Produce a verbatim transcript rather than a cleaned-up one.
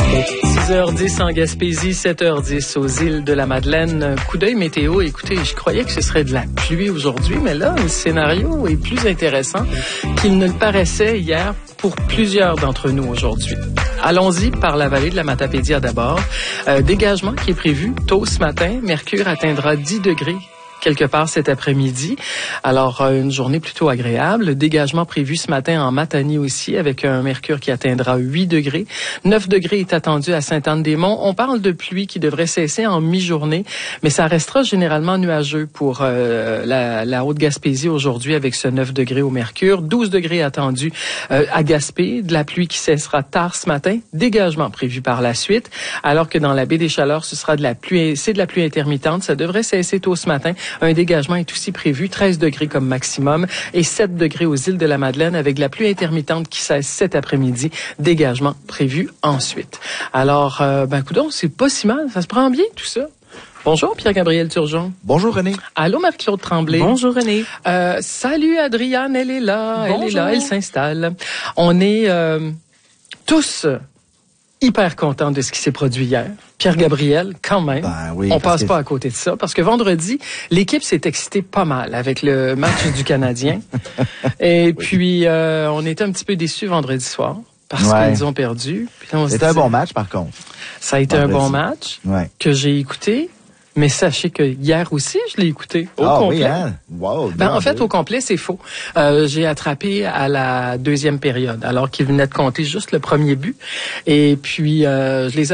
six heures dix en Gaspésie, sept heures dix aux îles de la Madeleine. Coup d'œil météo. Écoutez, je croyais que ce serait de la pluie aujourd'hui, mais là, le scénario est plus intéressant qu'il ne le paraissait hier pour plusieurs d'entre nous aujourd'hui. Allons-y par la vallée de la Matapédia d'abord. Euh, dégagement qui est prévu tôt ce matin. Mercure atteindra dix degrés quelque part cet après-midi. Alors, euh, une journée plutôt agréable. Dégagement prévu ce matin en Matanie aussi, avec un mercure qui atteindra huit degrés. neuf degrés est attendu à Sainte-Anne-des-Monts. On parle de pluie qui devrait cesser en mi-journée, mais ça restera généralement nuageux pour euh, la, la Haute-Gaspésie aujourd'hui avec ce neuf degrés au mercure. douze degrés attendus euh, à Gaspé. De la pluie qui cessera tard ce matin. Dégagement prévu par la suite. Alors que dans la baie des Chaleurs, ce sera de la pluie, c'est de la pluie intermittente. Ça devrait cesser tôt ce matin. Un dégagement est aussi prévu, treize degrés comme maximum et sept degrés aux îles de la Madeleine avec de la pluie intermittente qui cesse cet après-midi. Dégagement prévu ensuite. Alors, euh, ben, coudonc, c'est pas si mal. Ça se prend bien, tout ça. Bonjour, Pierre-Gabriel Turgeon. Bonjour, René. Allô, Marc-Claude Tremblay. Bonjour, René. Euh, salut, Adriane, elle est là. Bonjour. Elle est là, elle s'installe. On est euh, tous hyper contents de ce qui s'est produit hier. Pierre-Gabriel, quand même, ben oui, on passe que... pas à côté de ça, parce que vendredi, l'équipe s'est excitée pas mal avec le match du Canadien. Et oui. puis, euh, on était un petit peu déçus vendredi soir, parce ouais. qu'ils ont perdu. C'était un bon match, par contre. Ça a été vendredi. un bon match ouais. que j'ai écouté. Mais sachez que hier aussi, je l'ai écouté au ah, complet. Oui, hein? Wow, ben, en fait, au complet, c'est faux. Euh, j'ai attrapé à la deuxième période, alors qu'il venait de compter juste le premier but. Et puis, euh, je les ai